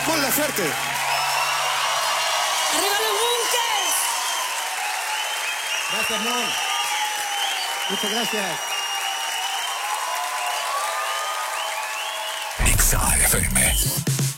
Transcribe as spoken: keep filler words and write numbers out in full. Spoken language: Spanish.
Mon Laferte. ¡Arriba los Bunkers! Gracias, Mon. Muchas gracias. X A F M.